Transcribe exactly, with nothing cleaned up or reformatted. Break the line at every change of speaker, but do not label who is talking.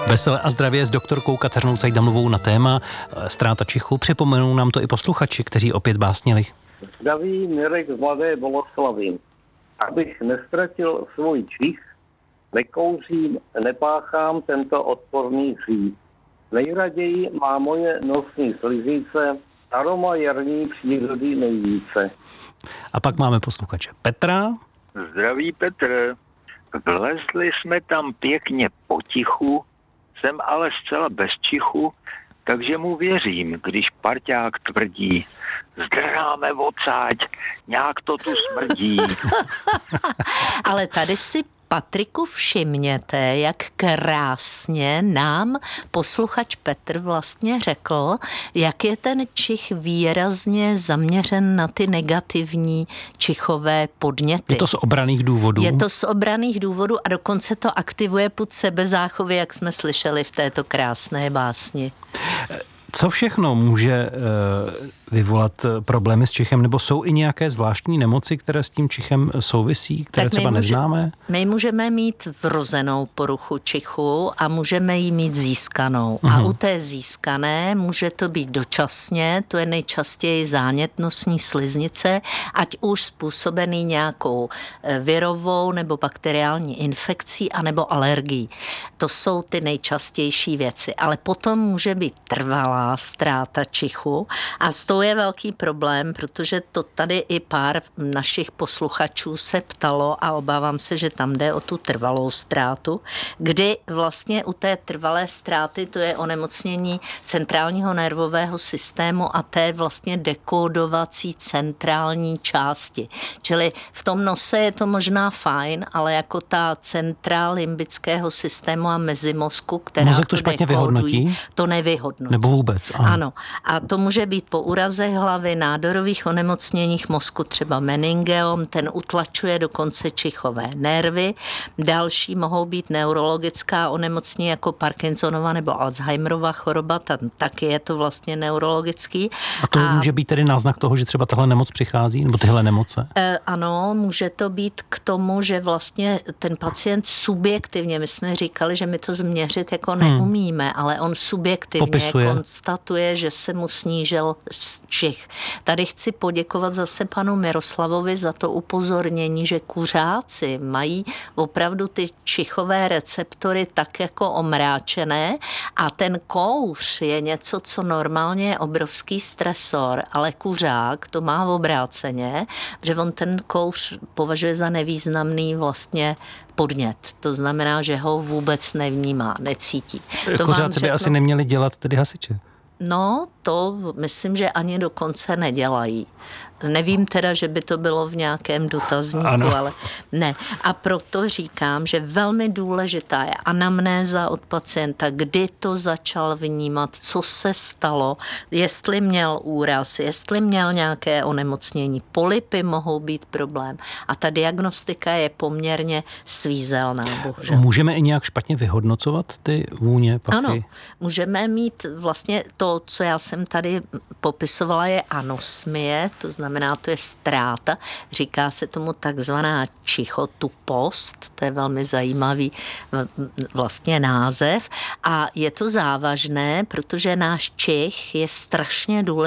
Veselé a zdravě s doktorkou Kateřinou Cajdamovou na téma ztráta čichu. Připomenou nám to i posluchači, kteří opět básnili.
Zdraví Mirek z Mladé Boleslavi. Abych nestratil svůj čich, nekouřím, nepáchám tento odporný hřích. Nejraději má moje nosní sliznice aroma jarní přírody nejvíce.
A pak máme posluchače Petra.
Zdraví Petr. Vlezli jsme tam pěkně potichu, jsem ale zcela bez čichu, takže mu věřím, když parťák tvrdí, zdráme odsáď, nějak to tu smrdí.
Ale tady si, Patriku, všimněte, jak krásně nám posluchač Petr vlastně řekl, jak je ten čich výrazně zaměřen na ty negativní čichové podněty.
Je to z obranných důvodů?
Je to z obranných důvodů a dokonce to aktivuje pud sebezáchovy, jak jsme slyšeli v této krásné básni.
Co všechno může vyvolat problémy s čichem, nebo jsou i nějaké zvláštní nemoci, které s tím čichem souvisí, které tak třeba může, neznáme?
My můžeme mít vrozenou poruchu čichu a můžeme ji mít získanou. Uhum. A u té získané může to být dočasně, to je nejčastěji zánět nosní sliznice, ať už způsobený nějakou virovou nebo bakteriální infekcí anebo alergií. To jsou ty nejčastější věci, ale potom může být trvalá ztráta čichu a s tou je velký problém, protože to tady i pár našich posluchačů se ptalo a obávám se, že tam jde o tu trvalou ztrátu, kdy vlastně u té trvalé ztráty to je onemocnění centrálního nervového systému a té vlastně dekódovací centrální části. Čili v tom nose je to možná fajn, ale jako ta centra limbického systému a mezimozku, která
Mozek to,
to
špatně
dekódují,
vyhodnotí?
To nevyhodnotí.
Nebo vůbec? Aha.
Ano. A to může být po úrazech hlavy, nádorových onemocněních mozku, třeba meningeom, ten utlačuje dokonce čichové nervy. Další mohou být neurologická onemocnění jako Parkinsonova nebo Alzheimerova choroba, tam taky je to vlastně neurologický.
A to a, může být tedy náznak toho, že třeba tahle nemoc přichází, nebo tyhle nemoce?
E, ano, může to být k tomu, že vlastně ten pacient subjektivně, my jsme říkali, že my to změřit jako neumíme, hmm. ale on subjektivně
Popisuje.
konstatuje, že se mu snížil čich. Tady chci poděkovat zase panu Miroslavovi za to upozornění, že kuřáci mají opravdu ty čichové receptory tak jako omráčené a ten kouř je něco, co normálně je obrovský stresor, ale kuřák to má obráceně, že on ten kouř považuje za nevýznamný vlastně podnět. To znamená, že ho vůbec nevnímá, necítí. To
Kuřáci by asi neměli dělat tedy hasiče.
No, to myslím, že ani dokonce nedělají. Nevím teda, že by to bylo v nějakém dotazníku, ano. ale ne. A proto říkám, že velmi důležitá je anamnéza od pacienta, kdy to začal vnímat, co se stalo, jestli měl úraz, jestli měl nějaké onemocnění. Polypy mohou být problém. A ta diagnostika je poměrně svízelná, bohužel.
Můžeme i nějak špatně vyhodnocovat ty vůně, pachy?
Ano, můžeme mít vlastně to, co já jsem tady popisovala, je anosmie, to znamená, znamená, to je ztráta. Říká se tomu takzvaná čichotupost, to je velmi zajímavý vlastně název a je to závažné, protože náš čich je strašně důležitý